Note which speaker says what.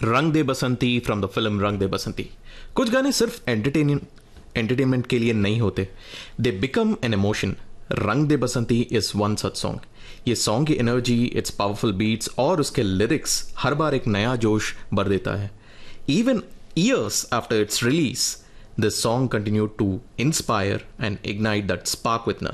Speaker 1: रंग दे बसंती from the film रंग दे बसंती. कुछ गाने सिर्फ एंटरटेनमेंट के लिए नहीं होते, दे बिकम एन इमोशन. रंग दे बसंती इज वन सच सॉन्ग. ये सॉन्ग की एनर्जी, इट्स पावरफुल बीट्स और उसके लिरिक्स हर बार एक नया जोश भर देता है. Even years after it's release, this song continue to inspire and ignite that spark with